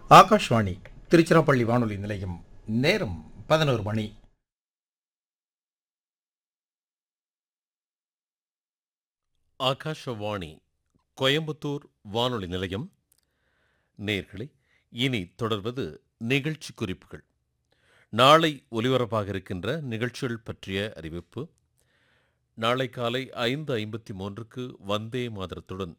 ஆகாஷ்வாணி திருச்சிராப்பள்ளி வானொலி நிலையம். நேரம் 11 மணி. ஆகாஷவாணி கோயம்புத்தூர் வானொலி நிலையம். நேயர்களே, இனி தொடர்வது நிகழ்ச்சி குறிப்புகள். நாளை ஒலிபரப்பாக இருக்கின்ற நிகழ்ச்சிகள் பற்றிய அறிவிப்பு. நாளை காலை 5:53க்கு வந்தே மாதரத்துடன்